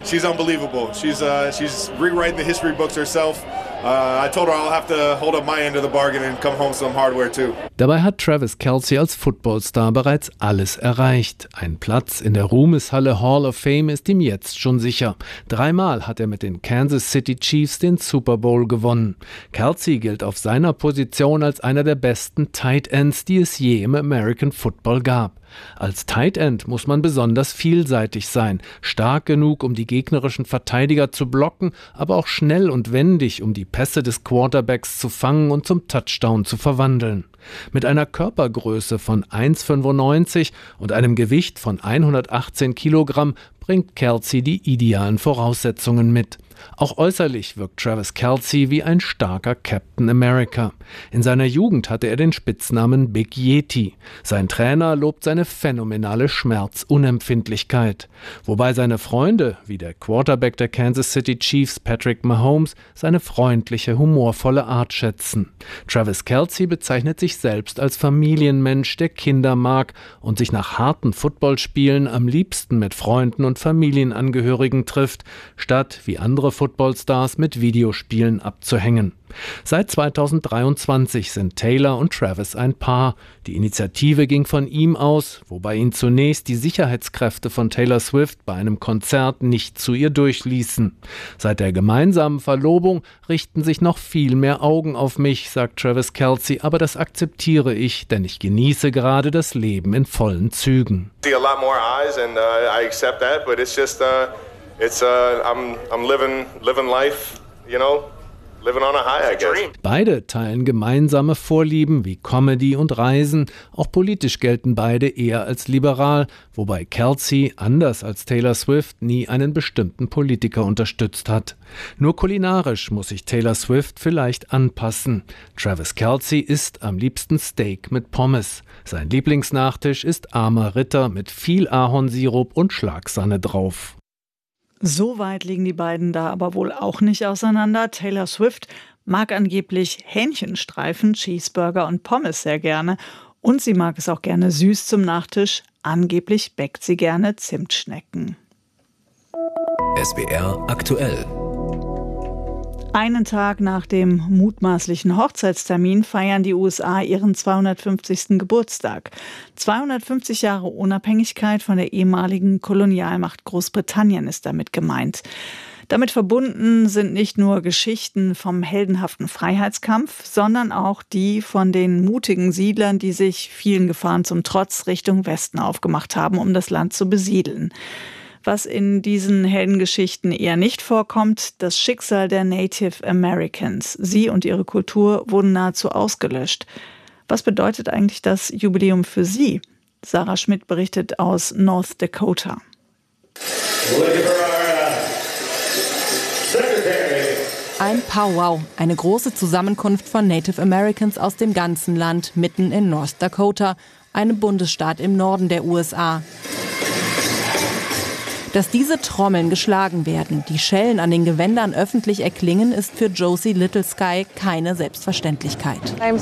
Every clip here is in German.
She's unbelievable. She's rewriting the history books herself. I told her I'll have to hold up my end of the bargain and come home some hardware too. Dabei hat Travis Kelce als Footballstar bereits alles erreicht. Ein Platz in der Ruhmeshalle Hall of Fame ist ihm jetzt schon sicher. 3-mal hat er mit den Kansas City Chiefs den Super Bowl gewonnen. Kelce gilt auf seiner Position als einer der besten Tight Ends, die es je im American Football gab. Als Tight End muss man besonders vielseitig sein, stark genug, um die gegnerischen Verteidiger zu blocken, aber auch schnell und wendig, um die Pässe des Quarterbacks zu fangen und zum Touchdown zu verwandeln. Mit einer Körpergröße von 1,95 und einem Gewicht von 118 Kilogramm bringt Kelce die idealen Voraussetzungen mit. Auch äußerlich wirkt Travis Kelce wie ein starker Captain America. In seiner Jugend hatte er den Spitznamen Big Yeti. Sein Trainer lobt seine phänomenale Schmerzunempfindlichkeit. Wobei seine Freunde, wie der Quarterback der Kansas City Chiefs Patrick Mahomes, seine freundliche, humorvolle Art schätzen. Travis Kelce bezeichnet sich selbst als Familienmensch, der Kinder mag und sich nach harten Footballspielen am liebsten mit Freunden und Familienangehörigen trifft, statt wie andere Footballstars mit Videospielen abzuhängen. Seit 2023 sind Taylor und Travis ein Paar. Die Initiative ging von ihm aus, wobei ihn zunächst die Sicherheitskräfte von Taylor Swift bei einem Konzert nicht zu ihr durchließen. Seit der gemeinsamen Verlobung richten sich noch viel mehr Augen auf mich, sagt Travis Kelce, aber das akzeptiere ich, denn ich genieße gerade das Leben in vollen Zügen. I'm living life, you know, living on a high, I guess. Beide teilen gemeinsame Vorlieben wie Comedy und Reisen. Auch politisch gelten beide eher als liberal, wobei Kelce, anders als Taylor Swift, nie einen bestimmten Politiker unterstützt hat. Nur kulinarisch muss sich Taylor Swift vielleicht anpassen. Travis Kelce isst am liebsten Steak mit Pommes. Sein Lieblingsnachtisch ist armer Ritter mit viel Ahornsirup und Schlagsahne drauf. So weit liegen die beiden da aber wohl auch nicht auseinander. Taylor Swift mag angeblich Hähnchenstreifen, Cheeseburger und Pommes sehr gerne. Und sie mag es auch gerne süß zum Nachtisch. Angeblich bäckt sie gerne Zimtschnecken. SWR aktuell. Einen Tag nach dem mutmaßlichen Hochzeitstermin feiern die USA ihren 250. Geburtstag. 250 Jahre Unabhängigkeit von der ehemaligen Kolonialmacht Großbritannien ist damit gemeint. Damit verbunden sind nicht nur Geschichten vom heldenhaften Freiheitskampf, sondern auch die von den mutigen Siedlern, die sich vielen Gefahren zum Trotz Richtung Westen aufgemacht haben, um das Land zu besiedeln. Was in diesen Heldengeschichten eher nicht vorkommt, das Schicksal der Native Americans. Sie und ihre Kultur wurden nahezu ausgelöscht. Was bedeutet eigentlich das Jubiläum für sie? Sarah Schmidt berichtet aus North Dakota. Ein Powwow, eine große Zusammenkunft von Native Americans aus dem ganzen Land mitten in North Dakota, einem Bundesstaat im Norden der USA. Dass diese Trommeln geschlagen werden, die Schellen an den Gewändern öffentlich erklingen, ist für Josie Little Sky keine Selbstverständlichkeit.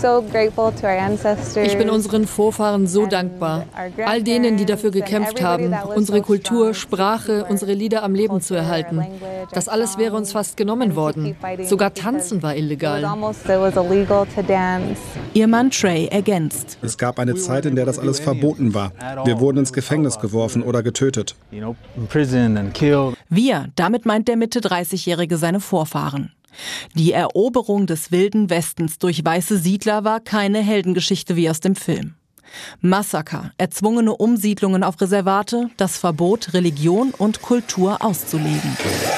Ich bin unseren Vorfahren so dankbar. All denen, die dafür gekämpft haben, unsere Kultur, Sprache, unsere Lieder am Leben zu erhalten. Das alles wäre uns fast genommen worden. Sogar Tanzen war illegal. Ihr Mann Trey ergänzt. Es gab eine Zeit, in der das alles verboten war. Wir wurden ins Gefängnis geworfen oder getötet. Wir, damit meint der Mitte-30-Jährige seine Vorfahren. Die Eroberung des wilden Westens durch weiße Siedler war keine Heldengeschichte wie aus dem Film. Massaker, erzwungene Umsiedlungen auf Reservate, das Verbot, Religion und Kultur auszuleben.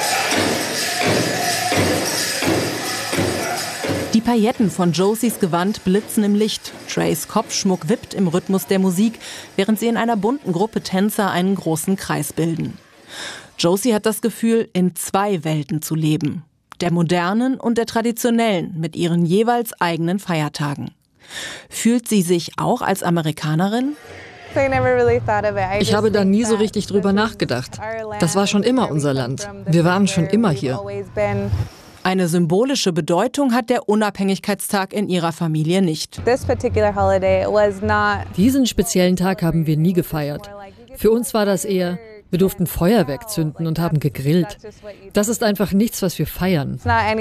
Die Pailletten von Josies Gewand blitzen im Licht. Treys Kopfschmuck wippt im Rhythmus der Musik, während sie in einer bunten Gruppe Tänzer einen großen Kreis bilden. Josie hat das Gefühl, in zwei Welten zu leben. Der modernen und der traditionellen, mit ihren jeweils eigenen Feiertagen. Fühlt sie sich auch als Amerikanerin? Ich habe da nie so richtig drüber nachgedacht. Das war schon immer unser Land. Wir waren schon immer hier. Eine symbolische Bedeutung hat der Unabhängigkeitstag in ihrer Familie nicht. Diesen speziellen Tag haben wir nie gefeiert. Für uns war das eher, Wir durften Feuerwerk zünden und haben gegrillt. Das ist einfach nichts, was wir feiern.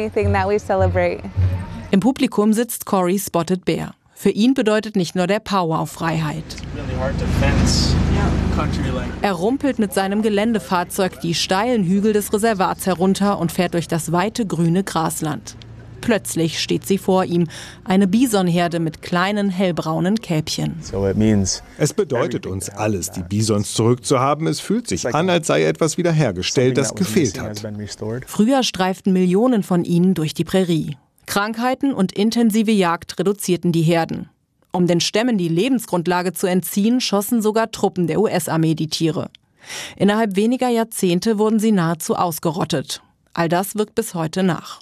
Im Publikum sitzt Corey Spotted Bear. Für ihn bedeutet nicht nur der Powwow Freiheit. Er rumpelt mit seinem Geländefahrzeug die steilen Hügel des Reservats herunter und fährt durch das weite grüne Grasland. Plötzlich steht sie vor ihm, eine Bisonherde mit kleinen hellbraunen Kälbchen. Es bedeutet uns alles, die Bisons zurückzuhaben. Es fühlt sich an, als sei etwas wiederhergestellt, das gefehlt hat. Früher streiften Millionen von ihnen durch die Prärie. Krankheiten und intensive Jagd reduzierten die Herden. Um den Stämmen die Lebensgrundlage zu entziehen, schossen sogar Truppen der US-Armee die Tiere. Innerhalb weniger Jahrzehnte wurden sie nahezu ausgerottet. All das wirkt bis heute nach.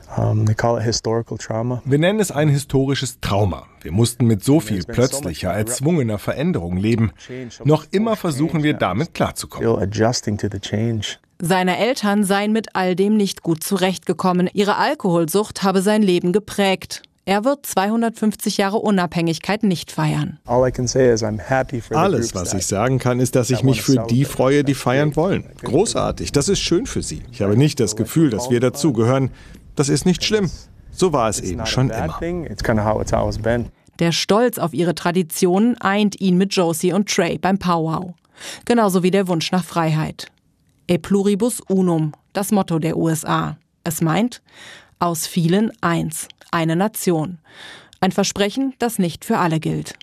Wir nennen es ein historisches Trauma. Wir mussten mit so viel plötzlicher, erzwungener Veränderung leben. Noch immer versuchen wir damit klarzukommen. Seine Eltern seien mit all dem nicht gut zurechtgekommen. Ihre Alkoholsucht habe sein Leben geprägt. Er wird 250 Jahre Unabhängigkeit nicht feiern. Alles, was ich sagen kann, ist, dass ich mich für die freue, die feiern wollen. Großartig, das ist schön für sie. Ich habe nicht das Gefühl, dass wir dazugehören. Das ist nicht schlimm. So war es eben schon immer. Der Stolz auf ihre Traditionen eint ihn mit Josie und Trey beim Powwow. Genauso wie der Wunsch nach Freiheit. E pluribus unum, das Motto der USA. Es meint, aus vielen eins, eine Nation. Ein Versprechen, das nicht für alle gilt.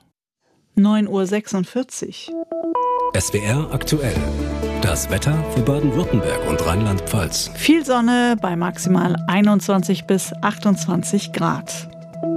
9:46 Uhr. SWR aktuell. Das Wetter für Baden-Württemberg und Rheinland-Pfalz. Viel Sonne bei maximal 21 bis 28 Grad.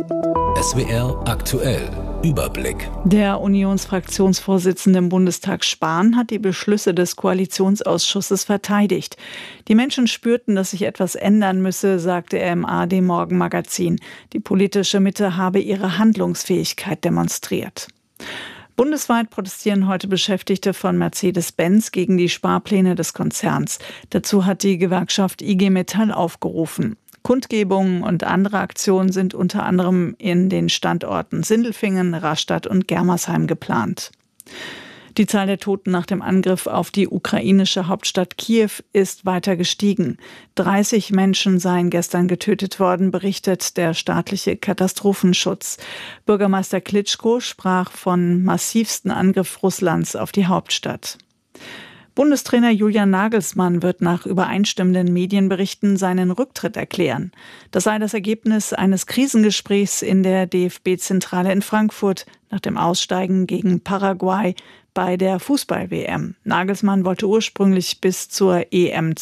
SWR aktuell. Überblick. Der Unionsfraktionsvorsitzende im Bundestag Spahn hat die Beschlüsse des Koalitionsausschusses verteidigt. Die Menschen spürten, dass sich etwas ändern müsse, sagte er im ARD-Morgenmagazin. Die politische Mitte habe ihre Handlungsfähigkeit demonstriert. Bundesweit protestieren heute Beschäftigte von Mercedes-Benz gegen die Sparpläne des Konzerns. Dazu hat die Gewerkschaft IG Metall aufgerufen. Kundgebungen und andere Aktionen sind unter anderem in den Standorten Sindelfingen, Rastatt und Germersheim geplant. Die Zahl der Toten nach dem Angriff auf die ukrainische Hauptstadt Kiew ist weiter gestiegen. 30 Menschen seien gestern getötet worden, berichtet der staatliche Katastrophenschutz. Bürgermeister Klitschko sprach von massivsten Angriff Russlands auf die Hauptstadt. Bundestrainer Julian Nagelsmann wird nach übereinstimmenden Medienberichten seinen Rücktritt erklären. Das sei das Ergebnis eines Krisengesprächs in der DFB-Zentrale in Frankfurt nach dem Aussteigen gegen Paraguay bei der Fußball-WM. Nagelsmann wollte ursprünglich bis zur EM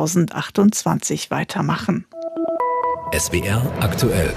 2028 weitermachen. SWR aktuell.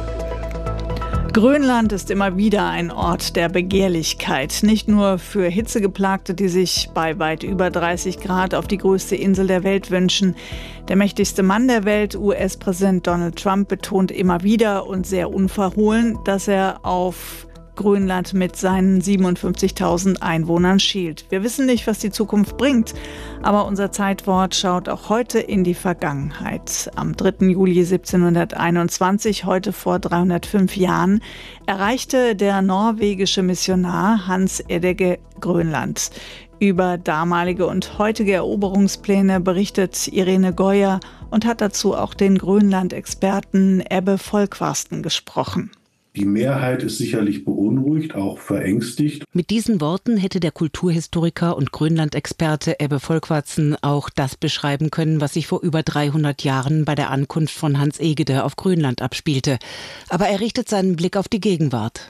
Grönland ist immer wieder ein Ort der Begehrlichkeit. Nicht nur für Hitzegeplagte, die sich bei weit über 30 Grad auf die größte Insel der Welt wünschen. Der mächtigste Mann der Welt, US-Präsident Donald Trump, betont immer wieder und sehr unverhohlen, dass er auf Grönland mit seinen 57.000 Einwohnern schielt. Wir wissen nicht, was die Zukunft bringt, aber unser Zeitwort schaut auch heute in die Vergangenheit. Am 3. Juli 1721, heute vor 305 Jahren, erreichte der norwegische Missionar Hans Eddege Grönland. Über damalige und heutige Eroberungspläne berichtet Irene Goyer und hat dazu auch den Grönland-Experten Ebbe Volkvarsten gesprochen. Die Mehrheit ist sicherlich beunruhigt, auch verängstigt. Mit diesen Worten hätte der Kulturhistoriker und Grönland-Experte Ebbe Volkvarsten auch das beschreiben können, was sich vor über 300 Jahren bei der Ankunft von Hans Egede auf Grönland abspielte. Aber er richtet seinen Blick auf die Gegenwart.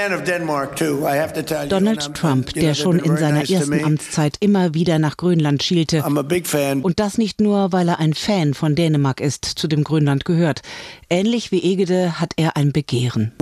Donald Trump, der schon in seiner ersten Amtszeit immer wieder nach Grönland schielte. Und das nicht nur, weil er ein Fan von Dänemark ist, zu dem Grönland gehört. Ähnlich wie Egede hat er ein Begehren.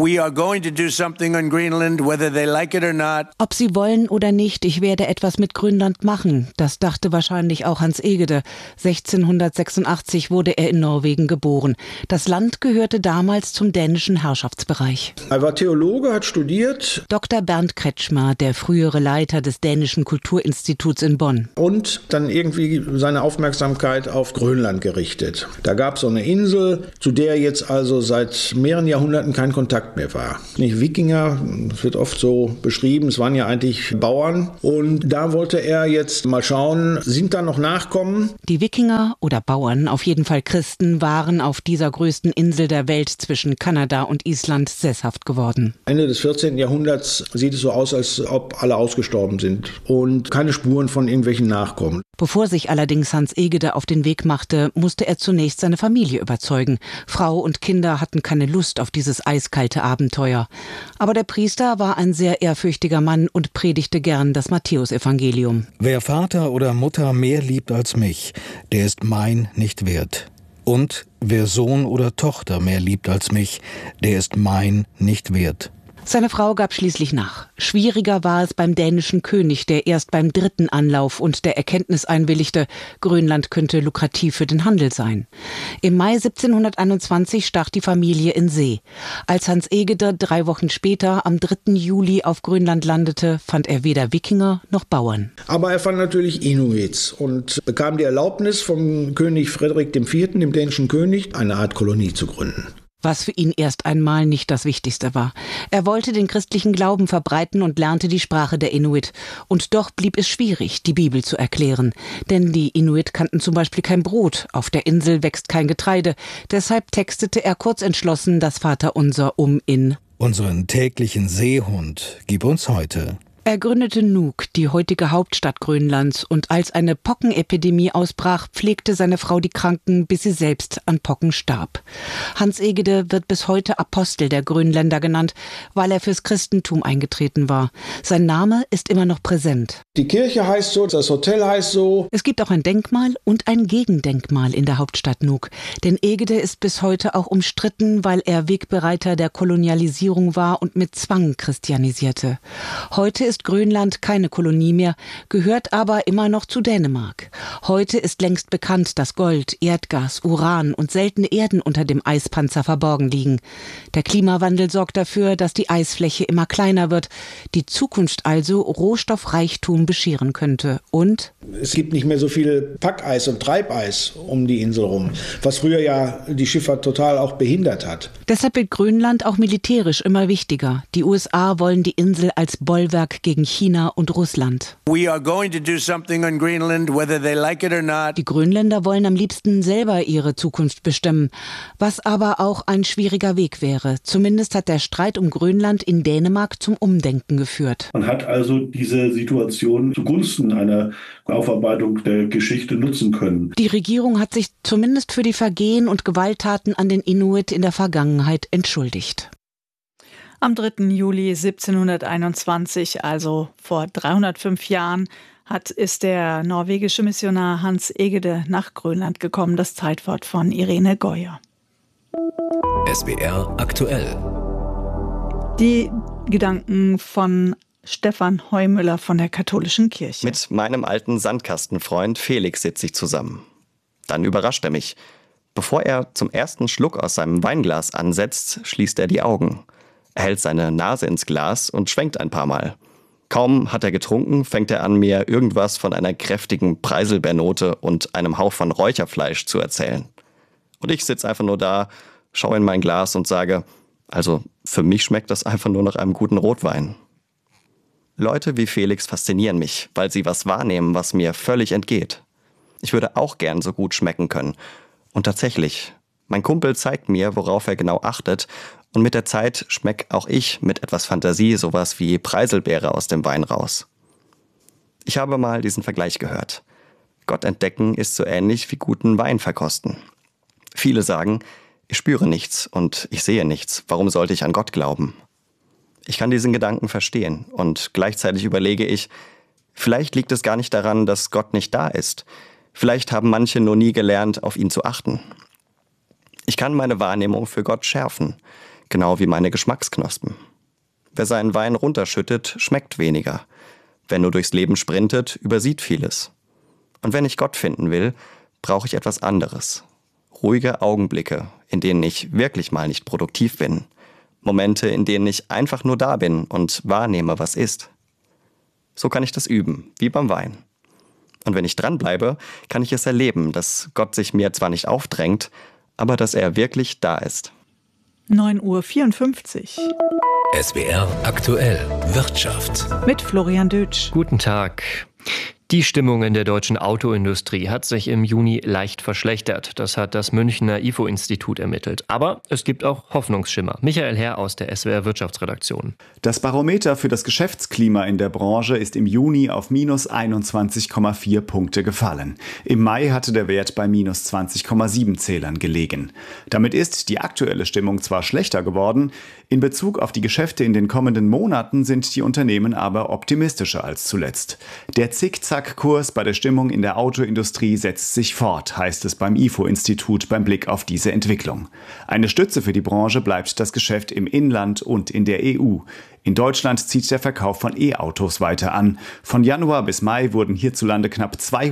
Ob sie wollen oder nicht, ich werde etwas mit Grönland machen. Das dachte wahrscheinlich auch Hans Egede. 1686 wurde er in Norwegen geboren. Das Land gehörte damals zum dänischen Herrschaftsbereich. Er war Theologe, hat studiert. Dr. Bernd Kretschmer, der frühere Leiter des Dänischen Kulturinstituts in Bonn. Und dann irgendwie seine Aufmerksamkeit auf Grönland gerichtet. Da gab es so eine Insel, zu der jetzt also seit mehreren Jahrhunderten kein Kontakt mehr war. Nicht Wikinger, das wird oft so beschrieben, es waren ja eigentlich Bauern. Und da wollte er jetzt mal schauen, sind da noch Nachkommen? Die Wikinger oder Bauern, auf jeden Fall Christen, waren auf dieser größten Insel der Welt zwischen Kanada und Island sesshaft geworden. Ende des 14. Jahrhunderts sieht es so aus, als ob alle ausgestorben sind und keine Spuren von irgendwelchen Nachkommen. Bevor sich allerdings Hans Egede auf den Weg machte, musste er zunächst seine Familie überzeugen. Frau und Kinder hatten keine Lust auf dieses eiskalte Abenteuer. Aber der Priester war ein sehr ehrfürchtiger Mann und predigte gern das Matthäusevangelium. Wer Vater oder Mutter mehr liebt als mich, der ist mein nicht wert. Und wer Sohn oder Tochter mehr liebt als mich, der ist mein nicht wert. Seine Frau gab schließlich nach. Schwieriger war es beim dänischen König, der erst beim 3. Anlauf und der Erkenntnis einwilligte, Grönland könnte lukrativ für den Handel sein. Im Mai 1721 stach die Familie in See. Als Hans Egede 3 Wochen später, am 3. Juli, auf Grönland landete, fand er weder Wikinger noch Bauern. Aber er fand natürlich Inuits und bekam die Erlaubnis vom König Frederik IV., dem dänischen König, eine Art Kolonie zu gründen. Was für ihn erst einmal nicht das Wichtigste war. Er wollte den christlichen Glauben verbreiten und lernte die Sprache der Inuit. Und doch blieb es schwierig, die Bibel zu erklären. Denn die Inuit kannten zum Beispiel kein Brot. Auf der Insel wächst kein Getreide. Deshalb textete er kurzentschlossen das Vaterunser in: Unseren täglichen Seehund gib uns heute. Er gründete Nuuk, die heutige Hauptstadt Grönlands, und als eine Pockenepidemie ausbrach, pflegte seine Frau die Kranken, bis sie selbst an Pocken starb. Hans Egede wird bis heute Apostel der Grönländer genannt, weil er fürs Christentum eingetreten war. Sein Name ist immer noch präsent. Die Kirche heißt so, das Hotel heißt so. Es gibt auch ein Denkmal und ein Gegendenkmal in der Hauptstadt Nuuk. Denn Egede ist bis heute auch umstritten, weil er Wegbereiter der Kolonialisierung war und mit Zwang christianisierte. Heute ist Grönland keine Kolonie mehr, gehört aber immer noch zu Dänemark. Heute ist längst bekannt, dass Gold, Erdgas, Uran und seltene Erden unter dem Eispanzer verborgen liegen. Der Klimawandel sorgt dafür, dass die Eisfläche immer kleiner wird, die Zukunft also Rohstoffreichtum bescheren könnte. Und es gibt nicht mehr so viel Packeis und Treibeis um die Insel rum, was früher ja die Schifffahrt total auch behindert hat. Deshalb wird Grönland auch militärisch immer wichtiger. Die USA wollen die Insel als Bollwerk gegen China und Russland. Die Grönländer wollen am liebsten selber ihre Zukunft bestimmen, was aber auch ein schwieriger Weg wäre. Zumindest hat der Streit um Grönland in Dänemark zum Umdenken geführt. Man hat also diese Situation zugunsten einer Aufarbeitung der Geschichte nutzen können. Die Regierung hat sich zumindest für die Vergehen und Gewalttaten an den Inuit in der Vergangenheit entschuldigt. Am 3. Juli 1721, also vor 305 Jahren, ist der norwegische Missionar Hans Egede nach Grönland gekommen. Das Zeitwort von Irene Goyer. SWR aktuell. Die Gedanken von Stefan Heumüller von der Katholischen Kirche. Mit meinem alten Sandkastenfreund Felix sitze ich zusammen. Dann überrascht er mich. Bevor er zum ersten Schluck aus seinem Weinglas ansetzt, schließt er die Augen. Er hält seine Nase ins Glas und schwenkt ein paar Mal. Kaum hat er getrunken, fängt er an, mir irgendwas von einer kräftigen Preiselbeernote und einem Hauch von Räucherfleisch zu erzählen. Und ich sitze einfach nur da, schaue in mein Glas und sage, also für mich schmeckt das einfach nur nach einem guten Rotwein. Leute wie Felix faszinieren mich, weil sie was wahrnehmen, was mir völlig entgeht. Ich würde auch gern so gut schmecken können. Und tatsächlich, mein Kumpel zeigt mir, worauf er genau achtet, und mit der Zeit schmeck auch ich mit etwas Fantasie sowas wie Preiselbeere aus dem Wein raus. Ich habe mal diesen Vergleich gehört. Gott entdecken ist so ähnlich wie guten Wein verkosten. Viele sagen, ich spüre nichts und ich sehe nichts, warum sollte ich an Gott glauben? Ich kann diesen Gedanken verstehen und gleichzeitig überlege ich, vielleicht liegt es gar nicht daran, dass Gott nicht da ist. Vielleicht haben manche nur nie gelernt, auf ihn zu achten. Ich kann meine Wahrnehmung für Gott schärfen, genau wie meine Geschmacksknospen. Wer seinen Wein runterschüttet, schmeckt weniger. Wer nur durchs Leben sprintet, übersieht vieles. Und wenn ich Gott finden will, brauche ich etwas anderes. Ruhige Augenblicke, in denen ich wirklich mal nicht produktiv bin. Momente, in denen ich einfach nur da bin und wahrnehme, was ist. So kann ich das üben, wie beim Wein. Und wenn ich dranbleibe, kann ich es erleben, dass Gott sich mir zwar nicht aufdrängt, aber dass er wirklich da ist. 9:54 Uhr. SWR aktuell Wirtschaft. Mit Florian Dötsch. Guten Tag. Die Stimmung in der deutschen Autoindustrie hat sich im Juni leicht verschlechtert. Das hat das Münchner IFO-Institut ermittelt. Aber es gibt auch Hoffnungsschimmer. Michael Herr aus der SWR Wirtschaftsredaktion. Das Barometer für das Geschäftsklima in der Branche ist im Juni auf minus 21,4 Punkte gefallen. Im Mai hatte der Wert bei minus 20,7 Zählern gelegen. Damit ist die aktuelle Stimmung zwar schlechter geworden, in Bezug auf die Geschäfte in den kommenden Monaten sind die Unternehmen aber optimistischer als zuletzt. Der Zickzackkurs bei der Stimmung in der Autoindustrie setzt sich fort, heißt es beim IFO-Institut beim Blick auf diese Entwicklung. Eine Stütze für die Branche bleibt das Geschäft im Inland und in der EU. In Deutschland zieht der Verkauf von E-Autos weiter an. Von Januar bis Mai wurden hierzulande knapp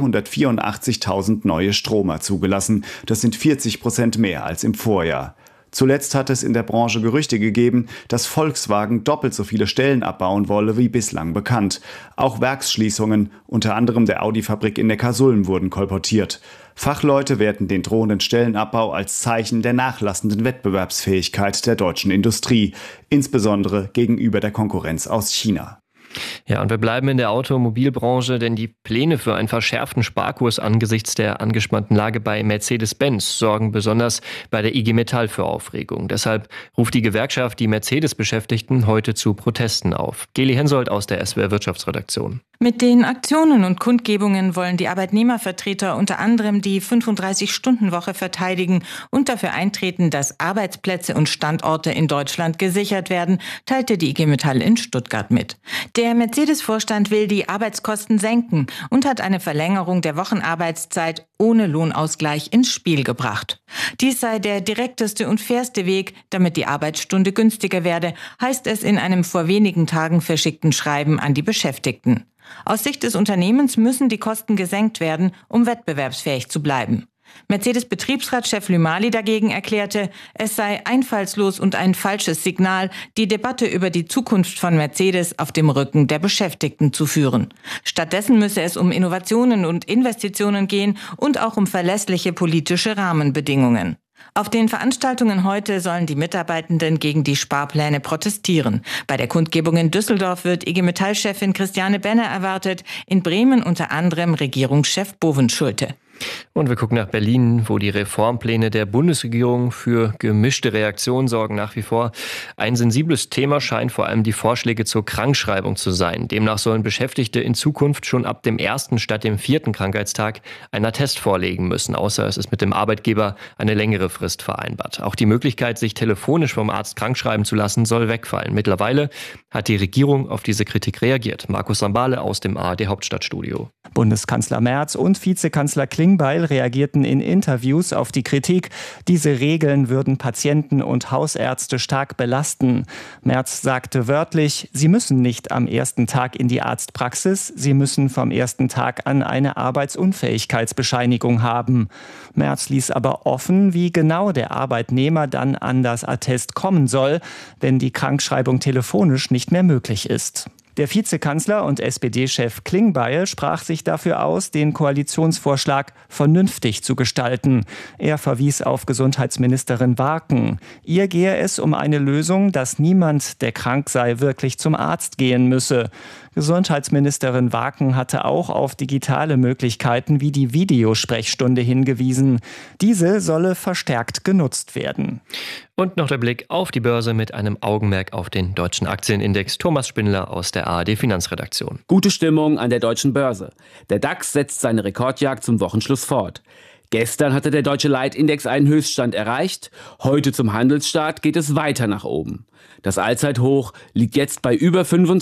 284.000 neue Stromer zugelassen. Das sind 40% mehr als im Vorjahr. Zuletzt hat es in der Branche Gerüchte gegeben, dass Volkswagen doppelt so viele Stellen abbauen wolle wie bislang bekannt. Auch Werksschließungen, unter anderem der Audi-Fabrik in Neckarsulm, wurden kolportiert. Fachleute werten den drohenden Stellenabbau als Zeichen der nachlassenden Wettbewerbsfähigkeit der deutschen Industrie, insbesondere gegenüber der Konkurrenz aus China. Ja, und wir bleiben in der Automobilbranche, denn die Pläne für einen verschärften Sparkurs angesichts der angespannten Lage bei Mercedes-Benz sorgen besonders bei der IG Metall für Aufregung. Deshalb ruft die Gewerkschaft die Mercedes-Beschäftigten heute zu Protesten auf. Geli Hensoldt aus der SWR Wirtschaftsredaktion. Mit den Aktionen und Kundgebungen wollen die Arbeitnehmervertreter unter anderem die 35-Stunden-Woche verteidigen und dafür eintreten, dass Arbeitsplätze und Standorte in Deutschland gesichert werden, teilte die IG Metall in Stuttgart mit. Der Mercedes-Vorstand will die Arbeitskosten senken und hat eine Verlängerung der Wochenarbeitszeit ohne Lohnausgleich ins Spiel gebracht. Dies sei der direkteste und fairste Weg, damit die Arbeitsstunde günstiger werde, heißt es in einem vor wenigen Tagen verschickten Schreiben an die Beschäftigten. Aus Sicht des Unternehmens müssen die Kosten gesenkt werden, um wettbewerbsfähig zu bleiben. Mercedes-Betriebsratschef Lümali dagegen erklärte, es sei einfallslos und ein falsches Signal, die Debatte über die Zukunft von Mercedes auf dem Rücken der Beschäftigten zu führen. Stattdessen müsse es um Innovationen und Investitionen gehen und auch um verlässliche politische Rahmenbedingungen. Auf den Veranstaltungen heute sollen die Mitarbeitenden gegen die Sparpläne protestieren. Bei der Kundgebung in Düsseldorf wird IG Metall-Chefin Christiane Benner erwartet, in Bremen unter anderem Regierungschef Bovenschulte. Und wir gucken nach Berlin, wo die Reformpläne der Bundesregierung für gemischte Reaktionen sorgen nach wie vor. Ein sensibles Thema scheint vor allem die Vorschläge zur Krankschreibung zu sein. Demnach sollen Beschäftigte in Zukunft schon ab dem 1. statt dem 4. Krankheitstag einen Attest vorlegen müssen, außer es ist mit dem Arbeitgeber eine längere Frist vereinbart. Auch die Möglichkeit, sich telefonisch vom Arzt krankschreiben zu lassen, soll wegfallen. Mittlerweile hat die Regierung auf diese Kritik reagiert. Markus Sambale aus dem ARD Hauptstadtstudio. Bundeskanzler Merz und Vizekanzler Klingbeil reagierten in Interviews auf die Kritik, diese Regeln würden Patienten und Hausärzte stark belasten. Merz sagte wörtlich, sie müssen nicht am ersten Tag in die Arztpraxis, sie müssen vom ersten Tag an eine Arbeitsunfähigkeitsbescheinigung haben. Merz ließ aber offen, wie genau der Arbeitnehmer dann an das Attest kommen soll, wenn die Krankschreibung telefonisch nicht mehr möglich ist. Der Vizekanzler und SPD-Chef Klingbeil sprach sich dafür aus, den Koalitionsvorschlag vernünftig zu gestalten. Er verwies auf Gesundheitsministerin Warken. Ihr gehe es um eine Lösung, dass niemand, der krank sei, wirklich zum Arzt gehen müsse. Gesundheitsministerin Warken hatte auch auf digitale Möglichkeiten wie die Videosprechstunde hingewiesen. Diese solle verstärkt genutzt werden. Und noch der Blick auf die Börse mit einem Augenmerk auf den deutschen Aktienindex. Thomas Spindler aus der ARD Finanzredaktion. Gute Stimmung an der deutschen Börse. Der DAX setzt seine Rekordjagd zum Wochenschluss fort. Gestern hatte der deutsche Leitindex einen Höchststand erreicht. Heute zum Handelsstart geht es weiter nach oben. Das Allzeithoch liegt jetzt bei über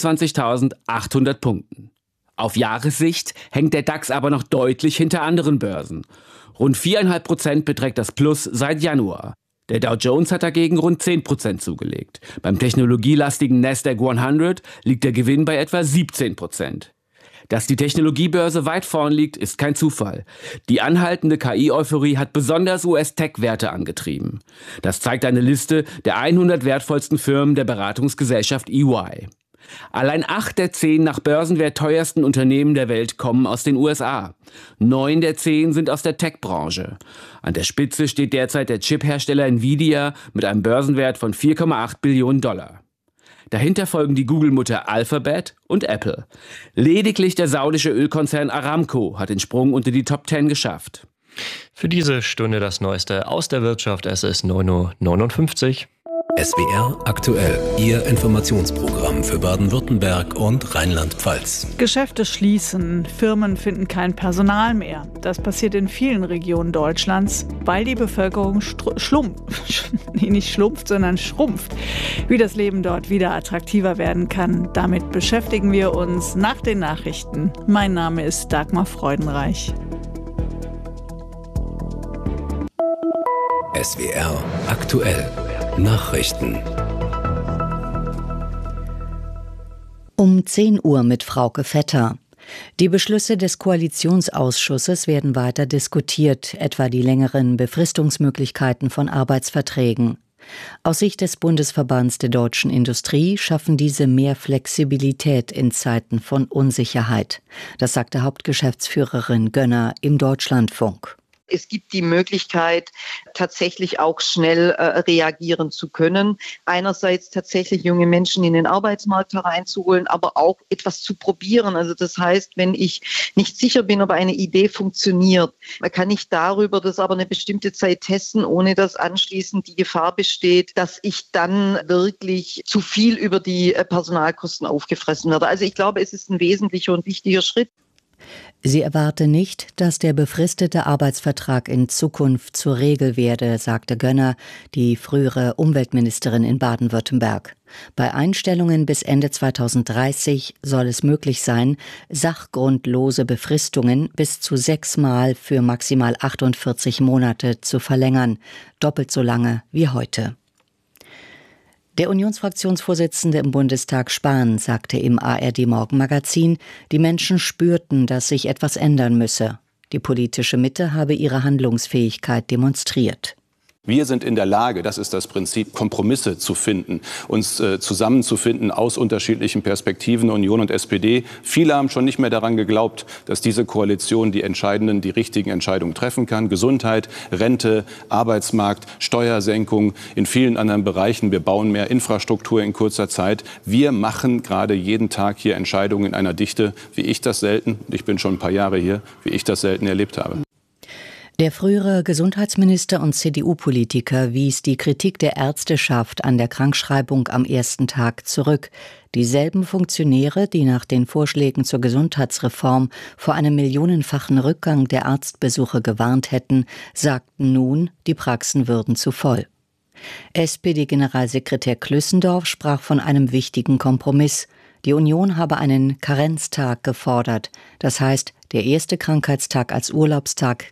25.800 Punkten. Auf Jahressicht hängt der DAX aber noch deutlich hinter anderen Börsen. Rund 4,5% beträgt das Plus seit Januar. Der Dow Jones hat dagegen rund 10% zugelegt. Beim technologielastigen Nasdaq 100 liegt der Gewinn bei etwa 17%. Dass die Technologiebörse weit vorn liegt, ist kein Zufall. Die anhaltende KI-Euphorie hat besonders US-Tech-Werte angetrieben. Das zeigt eine Liste der 100 wertvollsten Firmen der Beratungsgesellschaft EY. Allein 8 der 10 nach Börsenwert teuersten Unternehmen der Welt kommen aus den USA. 9 der 10 sind aus der Tech-Branche. An der Spitze steht derzeit der Chip-Hersteller Nvidia mit einem Börsenwert von 4,8 Billionen $. Dahinter folgen die Google-Mutter Alphabet und Apple. Lediglich der saudische Ölkonzern Aramco hat den Sprung unter die Top 10 geschafft. Für diese Stunde das Neueste aus der Wirtschaft. Es ist 9:59 Uhr. SWR aktuell, Ihr Informationsprogramm für Baden-Württemberg und Rheinland-Pfalz. Geschäfte schließen, Firmen finden kein Personal mehr. Das passiert in vielen Regionen Deutschlands, weil die Bevölkerung nicht schlumpft, sondern schrumpft. Wie das Leben dort wieder attraktiver werden kann, damit beschäftigen wir uns nach den Nachrichten. Mein Name ist Dagmar Freudenreich. SWR aktuell. Nachrichten. Um 10 Uhr mit Frauke Vetter. Die Beschlüsse des Koalitionsausschusses werden weiter diskutiert, etwa die längeren Befristungsmöglichkeiten von Arbeitsverträgen. Aus Sicht des Bundesverbands der deutschen Industrie schaffen diese mehr Flexibilität in Zeiten von Unsicherheit. Das sagte Hauptgeschäftsführerin Gönner im Deutschlandfunk. Es gibt die Möglichkeit, tatsächlich auch schnell reagieren zu können. Einerseits tatsächlich junge Menschen in den Arbeitsmarkt hereinzuholen, aber auch etwas zu probieren. Also das heißt, wenn ich nicht sicher bin, ob eine Idee funktioniert, kann ich darüber das aber eine bestimmte Zeit testen, ohne dass anschließend die Gefahr besteht, dass ich dann wirklich zu viel über die Personalkosten aufgefressen werde. Also ich glaube, es ist ein wesentlicher und wichtiger Schritt. Sie erwarte nicht, dass der befristete Arbeitsvertrag in Zukunft zur Regel werde, sagte Gönner, die frühere Umweltministerin in Baden-Württemberg. Bei Einstellungen bis Ende 2030 soll es möglich sein, sachgrundlose Befristungen bis zu 6 Mal für maximal 48 Monate zu verlängern, doppelt so lange wie heute. Der Unionsfraktionsvorsitzende im Bundestag Spahn sagte im ARD-Morgenmagazin, die Menschen spürten, dass sich etwas ändern müsse. Die politische Mitte habe ihre Handlungsfähigkeit demonstriert. Wir sind in der Lage, das ist das Prinzip, Kompromisse zu finden, uns zusammenzufinden aus unterschiedlichen Perspektiven, Union und SPD. Viele haben schon nicht mehr daran geglaubt, dass diese Koalition die richtigen Entscheidungen treffen kann. Gesundheit, Rente, Arbeitsmarkt, Steuersenkung, in vielen anderen Bereichen. Wir bauen mehr Infrastruktur in kurzer Zeit. Wir machen gerade jeden Tag hier Entscheidungen in einer Dichte, wie ich das selten, ich bin schon ein paar Jahre hier, wie ich das selten erlebt habe. Der frühere Gesundheitsminister und CDU-Politiker wies die Kritik der Ärzteschaft an der Krankschreibung am ersten Tag zurück. Dieselben Funktionäre, die nach den Vorschlägen zur Gesundheitsreform vor einem millionenfachen Rückgang der Arztbesuche gewarnt hätten, sagten nun, die Praxen würden zu voll. SPD-Generalsekretär Klüssendorf sprach von einem wichtigen Kompromiss. Die Union habe einen Karenztag gefordert. Das heißt, dass der erste Krankheitstag als Urlaubstag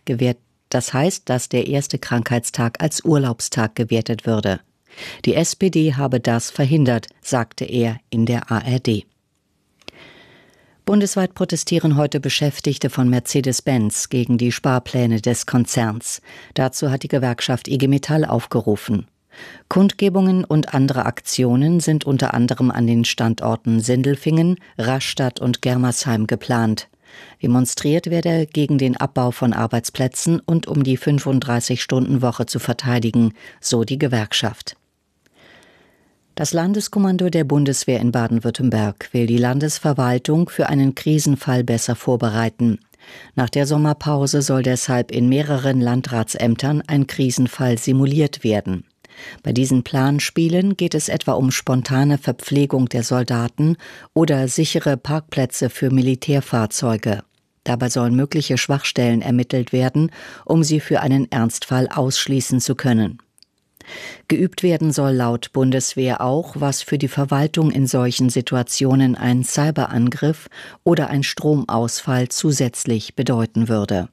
gewertet würde. Die SPD habe das verhindert, sagte er in der ARD. Bundesweit protestieren heute Beschäftigte von Mercedes-Benz gegen die Sparpläne des Konzerns. Dazu hat die Gewerkschaft IG Metall aufgerufen. Kundgebungen und andere Aktionen sind unter anderem an den Standorten Sindelfingen, Rastatt und Germersheim geplant. Demonstriert werde gegen den Abbau von Arbeitsplätzen und um die 35-Stunden-Woche zu verteidigen, so die Gewerkschaft. Das Landeskommando der Bundeswehr in Baden-Württemberg will die Landesverwaltung für einen Krisenfall besser vorbereiten. Nach der Sommerpause soll deshalb in mehreren Landratsämtern ein Krisenfall simuliert werden. Bei diesen Planspielen geht es etwa um spontane Verpflegung der Soldaten oder sichere Parkplätze für Militärfahrzeuge. Dabei sollen mögliche Schwachstellen ermittelt werden, um sie für einen Ernstfall ausschließen zu können. Geübt werden soll laut Bundeswehr auch, was für die Verwaltung in solchen Situationen ein Cyberangriff oder ein Stromausfall zusätzlich bedeuten würde.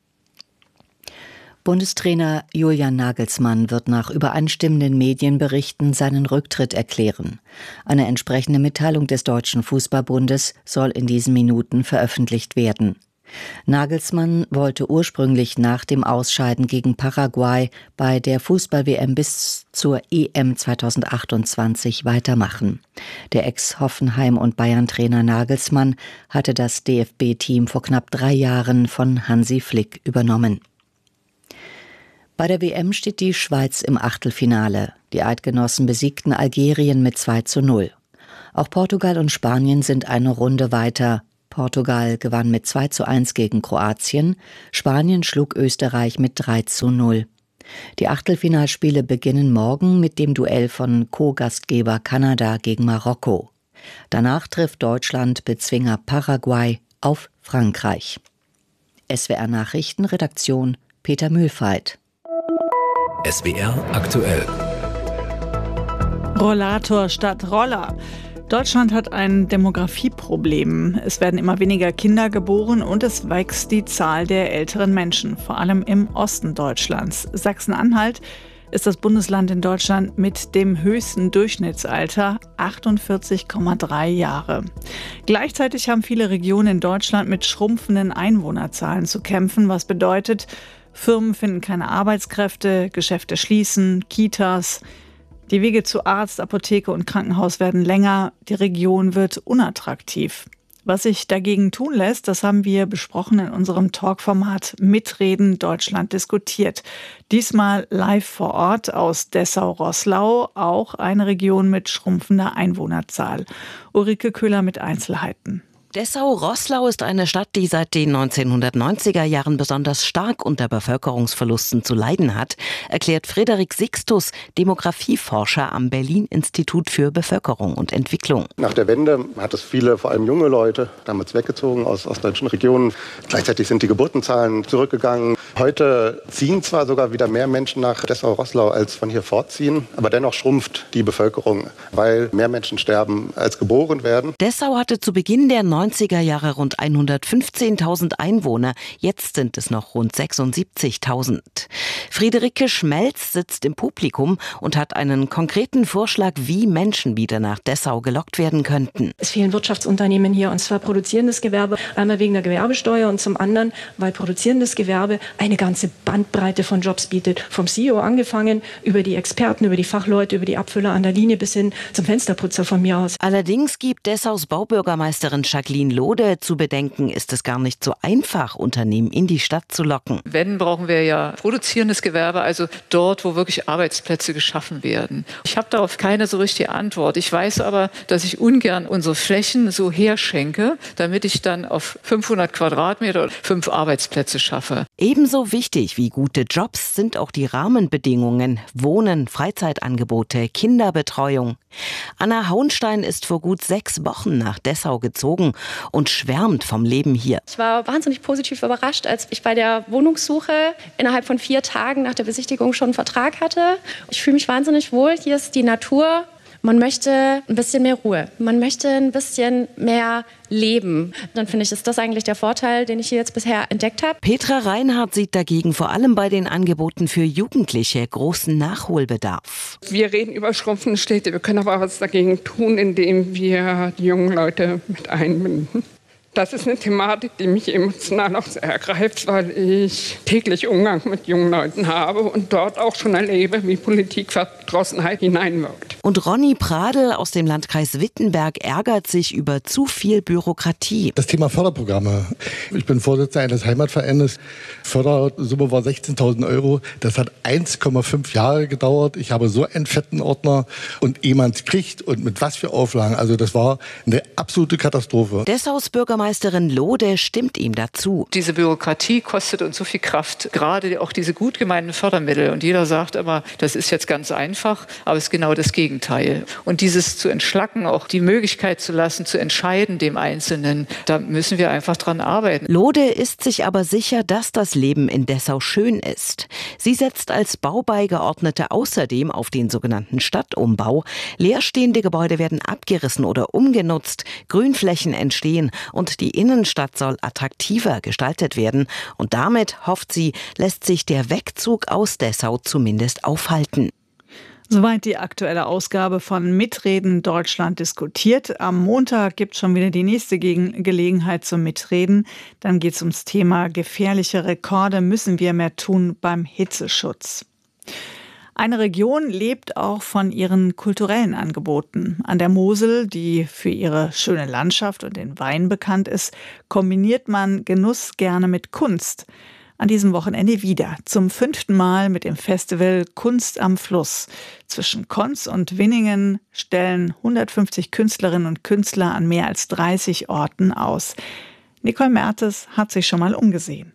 Bundestrainer Julian Nagelsmann wird nach übereinstimmenden Medienberichten seinen Rücktritt erklären. Eine entsprechende Mitteilung des Deutschen Fußballbundes soll in diesen Minuten veröffentlicht werden. Nagelsmann wollte ursprünglich nach dem Ausscheiden gegen Paraguay bei der Fußball-WM bis zur EM 2028 weitermachen. Der Ex-Hoffenheim- und Bayern-Trainer Nagelsmann hatte das DFB-Team vor knapp 3 Jahren von Hansi Flick übernommen. Bei der WM steht die Schweiz im Achtelfinale. Die Eidgenossen besiegten Algerien mit 2:0. Auch Portugal und Spanien sind eine Runde weiter. Portugal gewann mit 2:1 gegen Kroatien, Spanien schlug Österreich mit 3:0. Die Achtelfinalspiele beginnen morgen mit dem Duell von Co-Gastgeber Kanada gegen Marokko. Danach trifft Deutschland Bezwinger Paraguay auf Frankreich. SWR Nachrichten, Redaktion Peter Mühlfeit. SWR aktuell. Rollator statt Roller. Deutschland hat ein Demografieproblem. Es werden immer weniger Kinder geboren und es wächst die Zahl der älteren Menschen, vor allem im Osten Deutschlands. Sachsen-Anhalt ist das Bundesland in Deutschland mit dem höchsten Durchschnittsalter, 48,3 Jahre. Gleichzeitig haben viele Regionen in Deutschland mit schrumpfenden Einwohnerzahlen zu kämpfen, was bedeutet, Firmen finden keine Arbeitskräfte, Geschäfte schließen, Kitas. Die Wege zu Arzt, Apotheke und Krankenhaus werden länger, die Region wird unattraktiv. Was sich dagegen tun lässt, das haben wir besprochen in unserem Talkformat Mitreden Deutschland diskutiert. Diesmal live vor Ort aus Dessau-Roßlau, auch eine Region mit schrumpfender Einwohnerzahl. Ulrike Köhler mit Einzelheiten. Dessau-Roßlau ist eine Stadt, die seit den 1990er Jahren besonders stark unter Bevölkerungsverlusten zu leiden hat, erklärt Frederik Sixtus, Demografieforscher am Berlin-Institut für Bevölkerung und Entwicklung. Nach der Wende hat es viele, vor allem junge Leute, damals weggezogen aus ostdeutschen Regionen. Gleichzeitig sind die Geburtenzahlen zurückgegangen. Heute ziehen zwar sogar wieder mehr Menschen nach Dessau-Roßlau, als von hier fortziehen, aber dennoch schrumpft die Bevölkerung, weil mehr Menschen sterben, als geboren werden. Dessau hatte zu Beginn der 90er Jahre rund 115.000 Einwohner. Jetzt sind es noch rund 76.000. Friederike Schmelz sitzt im Publikum und hat einen konkreten Vorschlag, wie Menschen wieder nach Dessau gelockt werden könnten. Es fehlen Wirtschaftsunternehmen hier, und zwar produzierendes Gewerbe. Einmal wegen der Gewerbesteuer und zum anderen, weil produzierendes Gewerbe eine ganze Bandbreite von Jobs bietet. Vom CEO angefangen, über die Experten, über die Fachleute, über die Abfüller an der Linie bis hin zum Fensterputzer von mir aus. Allerdings gibt Dessaus Baubürgermeisterin Jacqueline Lode zu bedenken, ist es gar nicht so einfach, Unternehmen in die Stadt zu locken. Wenn, brauchen wir ja produzierendes Gewerbe, also dort, wo wirklich Arbeitsplätze geschaffen werden. Ich habe darauf keine so richtige Antwort. Ich weiß aber, dass ich ungern unsere Flächen so herschenke, damit ich dann auf 500 Quadratmeter 5 Arbeitsplätze schaffe. Ebenso wichtig wie gute Jobs sind auch die Rahmenbedingungen. Wohnen, Freizeitangebote, Kinderbetreuung. Anna Hauenstein ist vor gut 6 Wochen nach Dessau gezogen und schwärmt vom Leben hier. Ich war wahnsinnig positiv überrascht, als ich bei der Wohnungssuche innerhalb von 4 Tagen nach der Besichtigung schon einen Vertrag hatte. Ich fühle mich wahnsinnig wohl. Hier ist die Natur. Man möchte ein bisschen mehr Ruhe. Man möchte ein bisschen mehr leben. Dann finde ich, ist das eigentlich der Vorteil, den ich hier jetzt bisher entdeckt habe. Petra Reinhardt sieht dagegen vor allem bei den Angeboten für Jugendliche großen Nachholbedarf. Wir reden über schrumpfende Städte. Wir können aber was dagegen tun, indem wir die jungen Leute mit einbinden. Das ist eine Thematik, die mich emotional auch sehr ergreift, weil ich täglich Umgang mit jungen Leuten habe und dort auch schon erlebe, wie Politikverdrossenheit hineinwirkt. Und Ronny Pradl aus dem Landkreis Wittenberg ärgert sich über zu viel Bürokratie. Das Thema Förderprogramme. Ich bin Vorsitzender eines Heimatvereines. Fördersumme war 16.000 €. Das hat 1,5 Jahre gedauert. Ich habe so einen fetten Ordner und jemand kriegt und mit was für Auflagen. Also das war eine absolute Katastrophe. Dessaus Bürgermeisterin Lode stimmt ihm dazu. Diese Bürokratie kostet uns so viel Kraft, gerade auch diese gut gemeinten Fördermittel. Und jeder sagt immer, das ist jetzt ganz einfach, aber es ist genau das Gegenteil. Und dieses zu entschlacken, auch die Möglichkeit zu lassen, zu entscheiden dem Einzelnen, da müssen wir einfach dran arbeiten. Lode ist sich aber sicher, dass das Leben in Dessau schön ist. Sie setzt als Baubeigeordnete außerdem auf den sogenannten Stadtumbau. Leerstehende Gebäude werden abgerissen oder umgenutzt, Grünflächen entstehen und die Innenstadt soll attraktiver gestaltet werden. Und damit, hofft sie, lässt sich der Wegzug aus Dessau zumindest aufhalten. Soweit die aktuelle Ausgabe von Mitreden Deutschland diskutiert. Am Montag gibt es schon wieder die nächste Gelegenheit zum Mitreden. Dann geht es ums Thema gefährliche Rekorde. Müssen wir mehr tun beim Hitzeschutz? Eine Region lebt auch von ihren kulturellen Angeboten. An der Mosel, die für ihre schöne Landschaft und den Wein bekannt ist, kombiniert man Genuss gerne mit Kunst. An diesem Wochenende wieder, zum 5. Mal mit dem Festival Kunst am Fluss. Zwischen Konz und Winningen stellen 150 Künstlerinnen und Künstler an mehr als 30 Orten aus. Nicole Mertes hat sich schon mal umgesehen.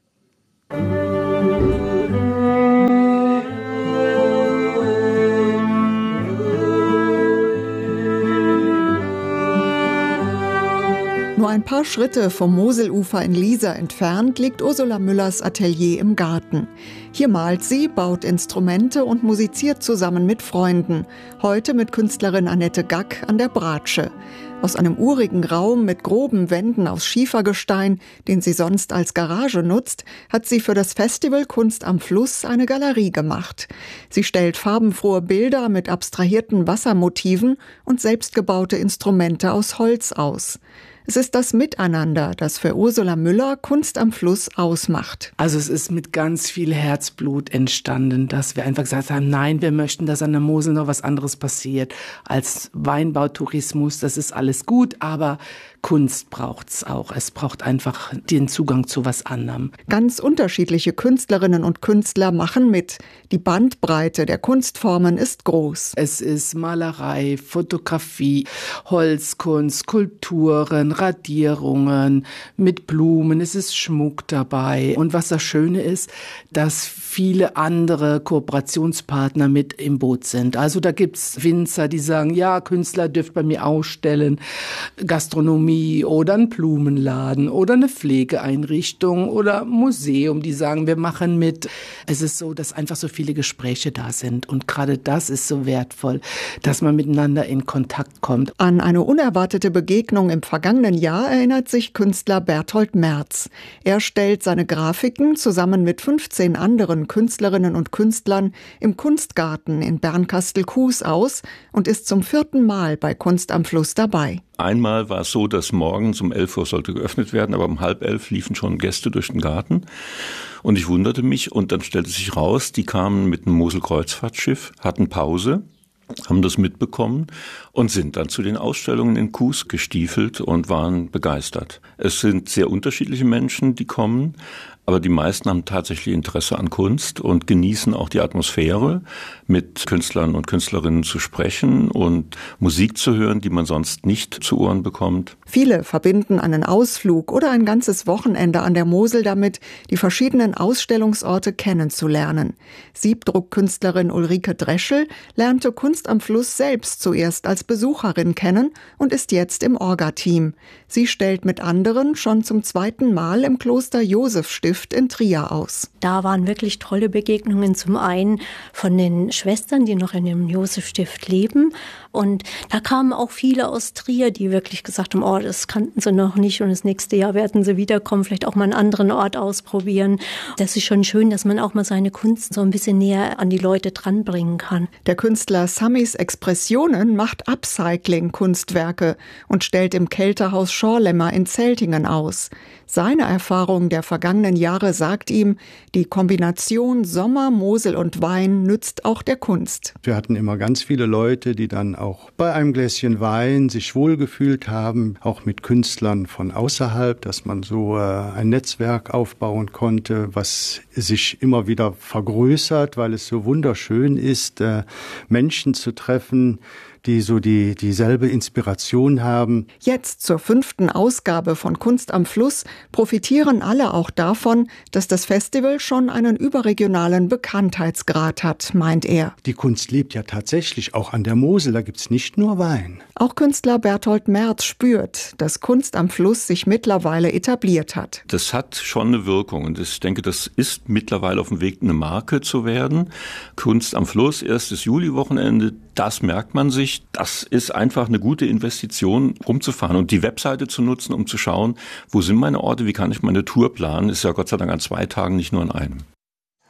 Nur ein paar Schritte vom Moselufer in Liesa entfernt liegt Ursula Müllers Atelier im Garten. Hier malt sie, baut Instrumente und musiziert zusammen mit Freunden. Heute mit Künstlerin Annette Gack an der Bratsche. Aus einem urigen Raum mit groben Wänden aus Schiefergestein, den sie sonst als Garage nutzt, hat sie für das Festival Kunst am Fluss eine Galerie gemacht. Sie stellt farbenfrohe Bilder mit abstrahierten Wassermotiven und selbstgebaute Instrumente aus Holz aus. Es ist das Miteinander, das für Ursula Müller Kunst am Fluss ausmacht. Also es ist mit ganz viel Herzblut entstanden, dass wir einfach gesagt haben, nein, wir möchten, dass an der Mosel noch was anderes passiert als Weinbautourismus. Das ist alles gut, aber Kunst braucht's auch. Es braucht einfach den Zugang zu was anderem. Ganz unterschiedliche Künstlerinnen und Künstler machen mit. Die Bandbreite der Kunstformen ist groß. Es ist Malerei, Fotografie, Holzkunst, Skulpturen, Radierungen mit Blumen. Es ist Schmuck dabei. Und was das Schöne ist, dass viele andere Kooperationspartner mit im Boot sind. Also da gibt's Winzer, die sagen, ja, Künstler dürft bei mir ausstellen, Gastronomie oder ein Blumenladen oder eine Pflegeeinrichtung oder Museum, die sagen, wir machen mit. Es ist so, dass einfach so viele Gespräche da sind und gerade das ist so wertvoll, dass man miteinander in Kontakt kommt. An eine unerwartete Begegnung im vergangenen Jahr erinnert sich Künstler Berthold Merz. Er stellt seine Grafiken zusammen mit 15 anderen Künstlerinnen und Künstlern im Kunstgarten in Bernkastel-Kues aus und ist zum 4. Mal bei Kunst am Fluss dabei. Einmal war es so, dass morgens um 11 Uhr sollte geöffnet werden, aber um 10:30 liefen schon Gäste durch den Garten. Und ich wunderte mich und dann stellte sich raus, die kamen mit einem Mosel-Kreuzfahrtschiff, hatten Pause, haben das mitbekommen und sind dann zu den Ausstellungen in Kues gestiefelt und waren begeistert. Es sind sehr unterschiedliche Menschen, die kommen, aber die meisten haben tatsächlich Interesse an Kunst und genießen auch die Atmosphäre, mit Künstlern und Künstlerinnen zu sprechen und Musik zu hören, die man sonst nicht zu Ohren bekommt. Viele verbinden einen Ausflug oder ein ganzes Wochenende an der Mosel damit, die verschiedenen Ausstellungsorte kennenzulernen. Siebdruckkünstlerin Ulrike Dreschel lernte Kunst am Fluss selbst zuerst als Besucherin kennen und ist jetzt im Orga-Team. Sie stellt mit anderen schon zum 2. Mal im Kloster Josefstift in Trier aus. Da waren wirklich tolle Begegnungen. Zum einen von den Schwestern, die noch in dem Josefstift leben. Und da kamen auch viele aus Trier, die wirklich gesagt haben, oh, das kannten sie noch nicht und das nächste Jahr werden sie wiederkommen, vielleicht auch mal einen anderen Ort ausprobieren. Das ist schon schön, dass man auch mal seine Kunst so ein bisschen näher an die Leute dranbringen kann. Der Künstler Samis Expressionen macht Upcycling-Kunstwerke und stellt im Kälterhaus Schorlemmer in Zeltingen aus. Seine Erfahrung der vergangenen Jahre sagt ihm, die Kombination Sommer, Mosel und Wein nützt auch der Kunst. Wir hatten immer ganz viele Leute, die dann auch bei einem Gläschen Wein sich wohlgefühlt haben, auch mit Künstlern von außerhalb, dass man so ein Netzwerk aufbauen konnte, was sich immer wieder vergrößert, weil es so wunderschön ist, Menschen zu treffen, die so dieselbe Inspiration haben. Jetzt zur 5. Ausgabe von Kunst am Fluss profitieren alle auch davon, dass das Festival schon einen überregionalen Bekanntheitsgrad hat, meint er. Die Kunst lebt ja tatsächlich auch an der Mosel, da gibt's nicht nur Wein. Auch Künstler Berthold Merz spürt, dass Kunst am Fluss sich mittlerweile etabliert hat. Das hat schon eine Wirkung und ich denke, das ist mittlerweile auf dem Weg, eine Marke zu werden. Kunst am Fluss, 1. Juli-Wochenende, das merkt man sich. Das ist einfach eine gute Investition, rumzufahren und die Webseite zu nutzen, um zu schauen, wo sind meine Orte, wie kann ich meine Tour planen. Ist ja Gott sei Dank an 2 Tagen, nicht nur an einem.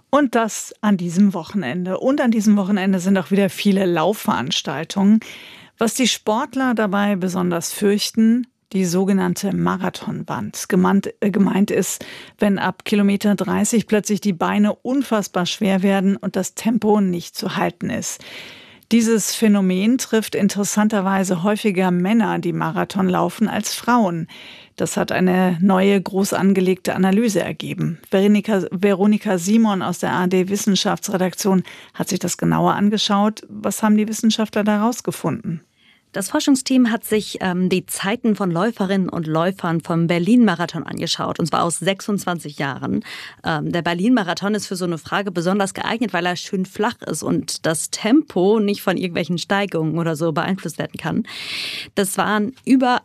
Und das an diesem Wochenende. Und an diesem Wochenende sind auch wieder viele Laufveranstaltungen. Was die Sportler dabei besonders fürchten, die sogenannte Marathonwand. Gemeint ist, wenn ab Kilometer 30 plötzlich die Beine unfassbar schwer werden und das Tempo nicht zu halten ist. Dieses Phänomen trifft interessanterweise häufiger Männer, die Marathon laufen, als Frauen. Das hat eine neue, groß angelegte Analyse ergeben. Veronika Simon aus der ARD-Wissenschaftsredaktion hat sich das genauer angeschaut. Was haben die Wissenschaftler da rausgefunden? Das Forschungsteam hat sich die Zeiten von Läuferinnen und Läufern vom Berlin-Marathon angeschaut, und zwar aus 26 Jahren. Der Berlin-Marathon ist für so eine Frage besonders geeignet, weil er schön flach ist und das Tempo nicht von irgendwelchen Steigungen oder so beeinflusst werden kann. Das waren über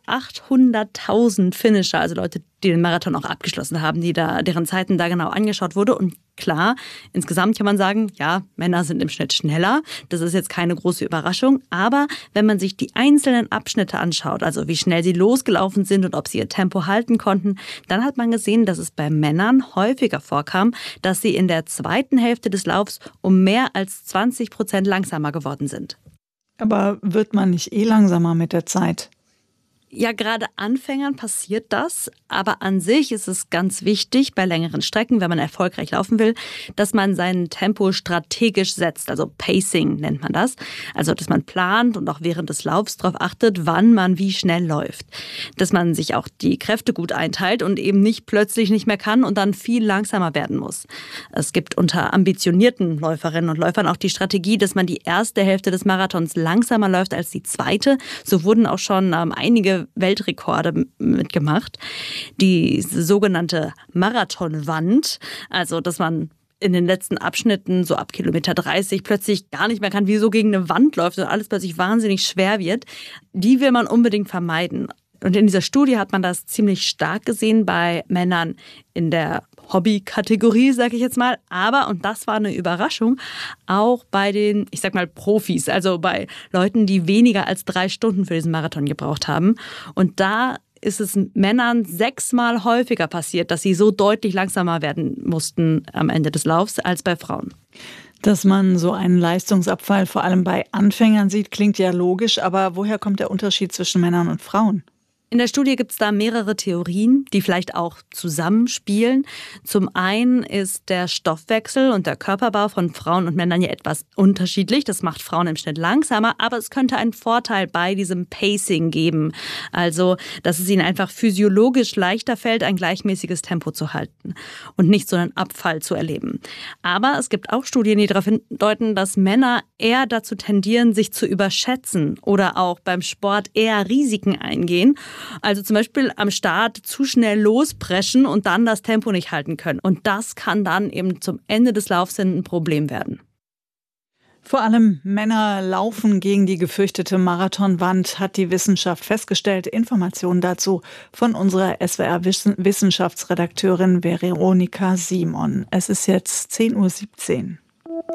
800.000 Finisher, also Leute, die den Marathon auch abgeschlossen haben, deren Zeiten da genau angeschaut wurde. Und klar, insgesamt kann man sagen, ja, Männer sind im Schnitt schneller. Das ist jetzt keine große Überraschung. Aber wenn man sich die einzelnen Abschnitte anschaut, also wie schnell sie losgelaufen sind und ob sie ihr Tempo halten konnten, dann hat man gesehen, dass es bei Männern häufiger vorkam, dass sie in der zweiten Hälfte des Laufs um mehr als 20% langsamer geworden sind. Aber wird man nicht langsamer mit der Zeit? Ja, gerade Anfängern passiert das, aber an sich ist es ganz wichtig bei längeren Strecken, wenn man erfolgreich laufen will, dass man sein Tempo strategisch setzt, also Pacing nennt man das. Also, dass man plant und auch während des Laufs darauf achtet, wann man wie schnell läuft. Dass man sich auch die Kräfte gut einteilt und eben nicht plötzlich nicht mehr kann und dann viel langsamer werden muss. Es gibt unter ambitionierten Läuferinnen und Läufern auch die Strategie, dass man die erste Hälfte des Marathons langsamer läuft als die zweite. So wurden auch schon einige Weltrekorde mitgemacht. Die sogenannte Marathonwand, also dass man in den letzten Abschnitten so ab Kilometer 30 plötzlich gar nicht mehr kann, wie so gegen eine Wand läuft und alles plötzlich wahnsinnig schwer wird, die will man unbedingt vermeiden. Und in dieser Studie hat man das ziemlich stark gesehen bei Männern in der Hobby-Kategorie, sage ich jetzt mal. Aber, und das war eine Überraschung, auch bei den, ich sag mal, Profis, also bei Leuten, die weniger als 3 Stunden für diesen Marathon gebraucht haben. Und da ist es Männern 6-mal häufiger passiert, dass sie so deutlich langsamer werden mussten am Ende des Laufs als bei Frauen. Dass man so einen Leistungsabfall vor allem bei Anfängern sieht, klingt ja logisch. Aber woher kommt der Unterschied zwischen Männern und Frauen? In der Studie gibt es da mehrere Theorien, die vielleicht auch zusammenspielen. Zum einen ist der Stoffwechsel und der Körperbau von Frauen und Männern ja etwas unterschiedlich. Das macht Frauen im Schnitt langsamer, aber es könnte einen Vorteil bei diesem Pacing geben. Also, dass es ihnen einfach physiologisch leichter fällt, ein gleichmäßiges Tempo zu halten und nicht so einen Abfall zu erleben. Aber es gibt auch Studien, die darauf hindeuten, dass Männer eher dazu tendieren, sich zu überschätzen oder auch beim Sport eher Risiken eingehen. Also zum Beispiel am Start zu schnell lospreschen und dann das Tempo nicht halten können. Und das kann dann eben zum Ende des Laufs ein Problem werden. Vor allem Männer laufen gegen die gefürchtete Marathonwand, hat die Wissenschaft festgestellt. Informationen dazu von unserer SWR-Wissenschaftsredakteurin Veronika Simon. Es ist jetzt 10:17 Uhr.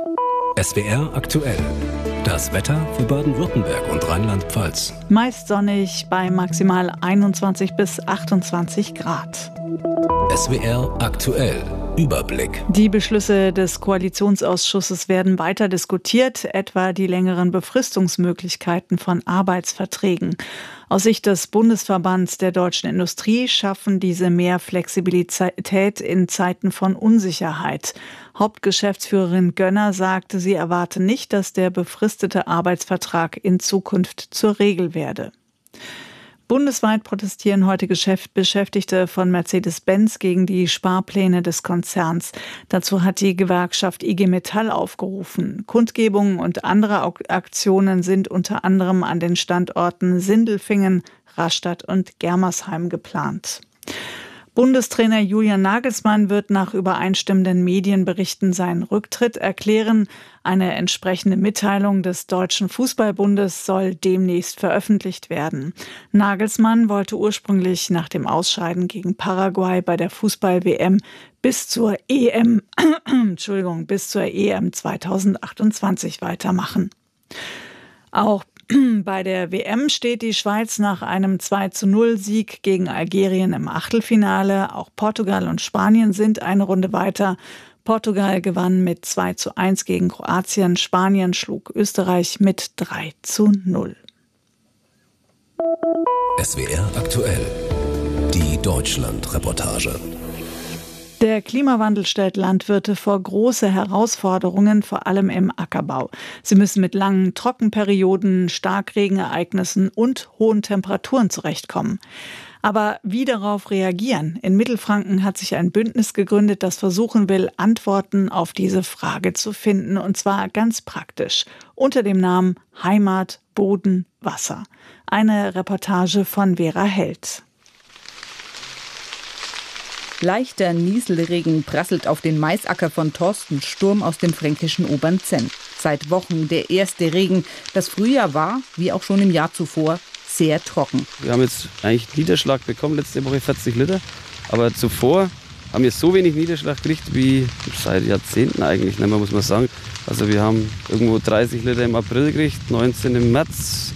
SWR aktuell. Das Wetter für Baden-Württemberg und Rheinland-Pfalz. Meist sonnig bei maximal 21 bis 28 Grad. SWR aktuell. Überblick. Die Beschlüsse des Koalitionsausschusses werden weiter diskutiert, etwa die längeren Befristungsmöglichkeiten von Arbeitsverträgen. Aus Sicht des Bundesverbands der deutschen Industrie schaffen diese mehr Flexibilität in Zeiten von Unsicherheit. Hauptgeschäftsführerin Gönner sagte, sie erwarte nicht, dass der befristete Arbeitsvertrag in Zukunft zur Regel werde. Bundesweit protestieren heute Beschäftigte von Mercedes-Benz gegen die Sparpläne des Konzerns. Dazu hat die Gewerkschaft IG Metall aufgerufen. Kundgebungen und andere Aktionen sind unter anderem an den Standorten Sindelfingen, Rastatt und Germersheim geplant. Bundestrainer Julian Nagelsmann wird nach übereinstimmenden Medienberichten seinen Rücktritt erklären. Eine entsprechende Mitteilung des Deutschen Fußballbundes soll demnächst veröffentlicht werden. Nagelsmann wollte ursprünglich nach dem Ausscheiden gegen Paraguay bei der Fußball-WM bis zur EM 2028 weitermachen. Auch bei der WM steht die Schweiz nach einem 2:0-Sieg gegen Algerien im Achtelfinale. Auch Portugal und Spanien sind eine Runde weiter. Portugal gewann mit 2:1 gegen Kroatien. Spanien schlug Österreich mit 3:0. SWR aktuell. Die Deutschland-Reportage. Der Klimawandel stellt Landwirte vor große Herausforderungen, vor allem im Ackerbau. Sie müssen mit langen Trockenperioden, Starkregenereignissen und hohen Temperaturen zurechtkommen. Aber wie darauf reagieren? In Mittelfranken hat sich ein Bündnis gegründet, das versuchen will, Antworten auf diese Frage zu finden, und zwar ganz praktisch, unter dem Namen Heimat, Boden, Wasser. Eine Reportage von Vera Held. Leichter Nieselregen prasselt auf den Maisacker von Thorsten Sturm aus dem fränkischen Obernzenn. Seit Wochen der erste Regen. Das Frühjahr war, wie auch schon im Jahr zuvor, sehr trocken. Wir haben jetzt eigentlich Niederschlag bekommen, letzte Woche 40 Liter. Aber zuvor haben wir so wenig Niederschlag gekriegt wie seit Jahrzehnten eigentlich, muss man sagen. Also wir haben irgendwo 30 Liter im April gekriegt, 19 im März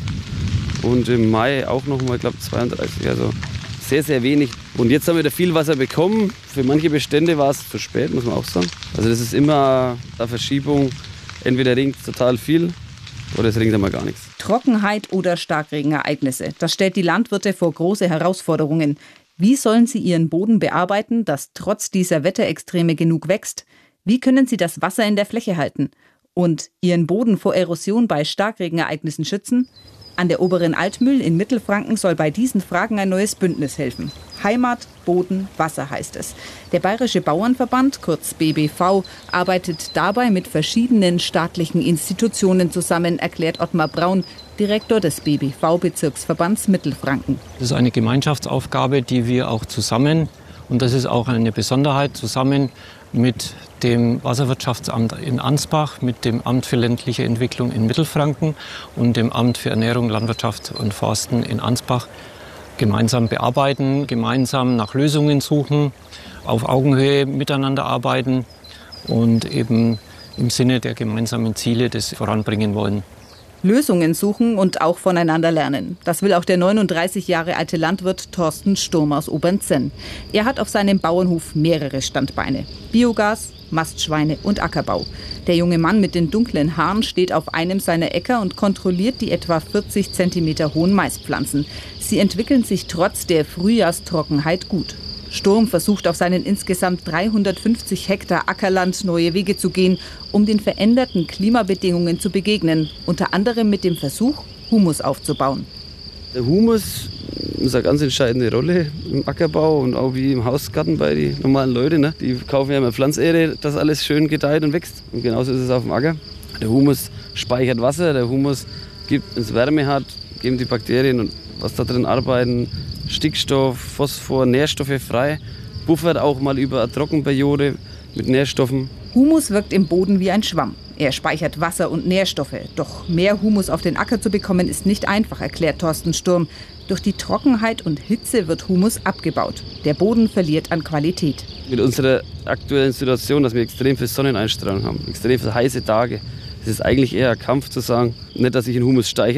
und im Mai auch noch mal, glaube ich, 32. Also sehr, sehr wenig. Und jetzt haben wir da viel Wasser bekommen. Für manche Bestände war es zu spät, muss man auch sagen. Also das ist immer eine Verschiebung. Entweder regnet es total viel oder es regnet einmal gar nichts. Trockenheit oder Starkregenereignisse, das stellt die Landwirte vor große Herausforderungen. Wie sollen sie ihren Boden bearbeiten, dass trotz dieser Wetterextreme genug wächst? Wie können sie das Wasser in der Fläche halten? Und ihren Boden vor Erosion bei Starkregenereignissen schützen? An der Oberen Altmühl in Mittelfranken soll bei diesen Fragen ein neues Bündnis helfen. Heimat, Boden, Wasser heißt es. Der Bayerische Bauernverband, kurz BBV, arbeitet dabei mit verschiedenen staatlichen Institutionen zusammen, erklärt Ottmar Braun, Direktor des BBV-Bezirksverbands Mittelfranken. Das ist eine Gemeinschaftsaufgabe, die wir auch zusammen, und das ist auch eine Besonderheit, zusammen mit dem Wasserwirtschaftsamt in Ansbach, mit dem Amt für ländliche Entwicklung in Mittelfranken und dem Amt für Ernährung, Landwirtschaft und Forsten in Ansbach gemeinsam bearbeiten, gemeinsam nach Lösungen suchen, auf Augenhöhe miteinander arbeiten und eben im Sinne der gemeinsamen Ziele das voranbringen wollen. Lösungen suchen und auch voneinander lernen. Das will auch der 39 Jahre alte Landwirt Thorsten Sturm aus Obernzenn. Er hat auf seinem Bauernhof mehrere Standbeine. Biogas, Mastschweine und Ackerbau. Der junge Mann mit den dunklen Haaren steht auf einem seiner Äcker und kontrolliert die etwa 40 cm hohen Maispflanzen. Sie entwickeln sich trotz der Frühjahrstrockenheit gut. Sturm versucht auf seinen insgesamt 350 Hektar Ackerland neue Wege zu gehen, um den veränderten Klimabedingungen zu begegnen. Unter anderem mit dem Versuch, Humus aufzubauen. Der Humus ist eine ganz entscheidende Rolle im Ackerbau und auch wie im Hausgarten bei den normalen Leuten. Die kaufen ja immer Pflanzerde, dass alles schön gedeiht und wächst. Und genauso ist es auf dem Acker. Der Humus speichert Wasser, der Humus gibt, wenn es Wärme hat, geben die Bakterien und was da drin arbeiten, Stickstoff, Phosphor, Nährstoffe frei, buffert auch mal über eine Trockenperiode mit Nährstoffen. Humus wirkt im Boden wie ein Schwamm. Er speichert Wasser und Nährstoffe. Doch mehr Humus auf den Acker zu bekommen, ist nicht einfach, erklärt Thorsten Sturm. Durch die Trockenheit und Hitze wird Humus abgebaut. Der Boden verliert an Qualität. Mit unserer aktuellen Situation, dass wir extrem viel Sonneneinstrahlung haben, extrem viele heiße Tage, ist es eigentlich eher ein Kampf zu sagen, nicht, dass ich den Humus steichere,